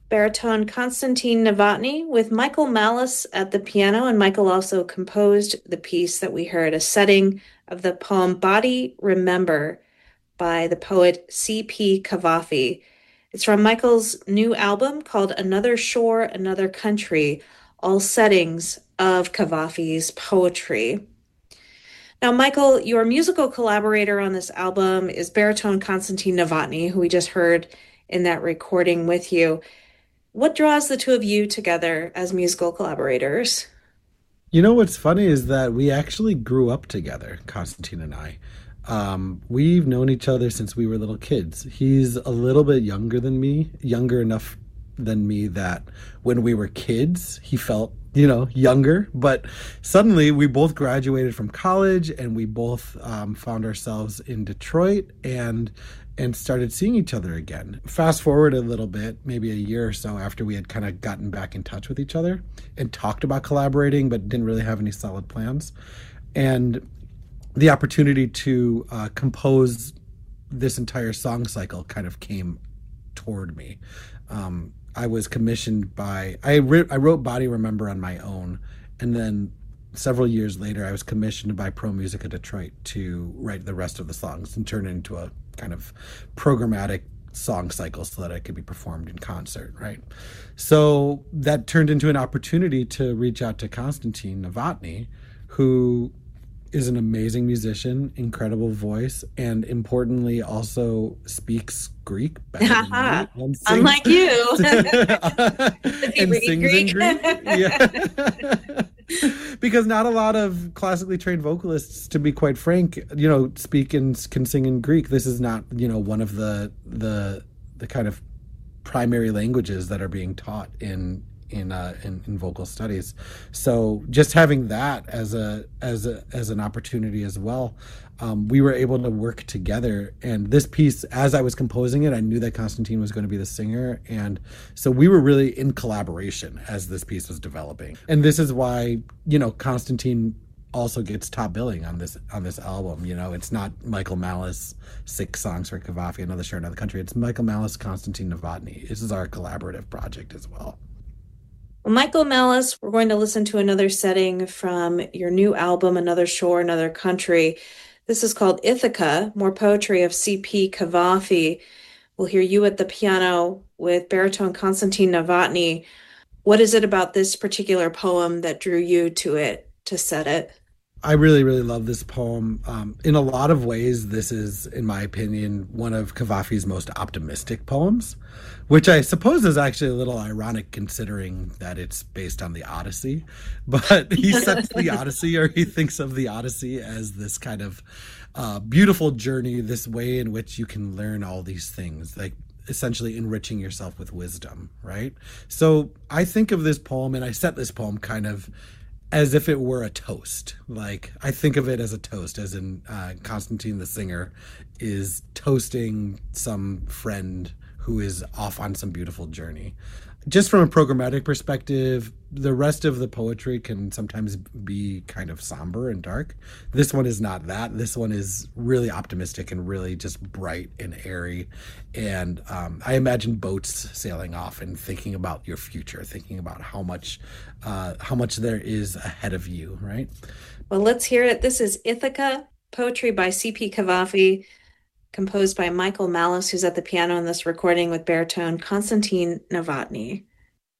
baritone Konstantin Novotny with Michael Malice at the piano, and Michael also composed the piece that we heard, a setting of the poem Body Remember by the poet C.P. Cavafy. It's from Michael's new album called Another Shore, Another Country, all settings of Cavafy's poetry. Now, Michael, your musical collaborator on this album is baritone Konstantin Novotny, who we just heard in that recording with you. What draws the two of you together as musical collaborators? You know what's funny is that we actually grew up together, Constantine and I. We've known each other since we were little kids. He's a little bit younger than me, younger enough than me that when we were kids, he felt, younger. But suddenly we both graduated from college and we both found ourselves in Detroit and started seeing each other again. Fast forward a little bit, maybe a year or so after we had kind of gotten back in touch with each other and talked about collaborating, but didn't really have any solid plans. And the opportunity to compose this entire song cycle kind of came toward me. I was commissioned by, I wrote Body Remember on my own, and then several years later, I was commissioned by Pro Musica Detroit to write the rest of the songs and turn it into a kind of programmatic song cycle so that it could be performed in concert, right? So that turned into an opportunity to reach out to Konstantin Novotny, who is an amazing musician, incredible voice, and importantly also speaks Greek better than me and sings Unlike you. Is he and reading sings in Greek? Greek. Yeah. Because not a lot of classically trained vocalists, to be quite frank, speak and can sing in Greek. This is not, one of the kind of primary languages that are being taught in vocal studies. So just having that as an opportunity as well, we were able to work together. And this piece, as I was composing it, I knew that Constantine was going to be the singer, and so we were really in collaboration as this piece was developing. And this is why Constantine also gets top billing on this album. It's not Michael Malice, 6 songs for Cavafy, Another Shore, Another Country. It's Michael Malice, Konstantin Novotny. This is our collaborative project as well. Well, Michael Malice, we're going to listen to another setting from your new album, Another Shore, Another Country. This is called Ithaca, more poetry of C.P. Cavafy. We'll hear you at the piano with baritone Konstantin Novotny. What is it about this particular poem that drew you to it, to set it? I really, really love this poem. In a lot of ways, this is, in my opinion, one of Cavafy's most optimistic poems, which I suppose is actually a little ironic considering that it's based on the Odyssey. But he sets the Odyssey, or he thinks of the Odyssey as this kind of beautiful journey, this way in which you can learn all these things, like essentially enriching yourself with wisdom, right? So I think of this poem, and I set this poem kind of as if it were a toast. Like, I think of it as a toast, as in Constantine the singer is toasting some friend who is off on some beautiful journey. Just from a programmatic perspective, the rest of the poetry can sometimes be kind of somber and dark. This one is not that. This one is really optimistic and really just bright and airy. And I imagine boats sailing off and thinking about your future, thinking about how much there is ahead of you, right? Well, let's hear it. This is Ithaca, poetry by C.P. Cavafy, composed by Michael Malice, who's at the piano in this recording with baritone Konstantin Novotny.